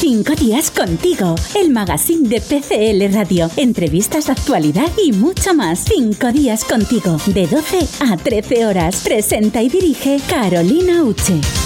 5 días contigo, el magazine de PCL Radio. Entrevistas de actualidad y mucho más. 5 días contigo, de 12 a 13 horas. Presenta y dirige Carolina Uche.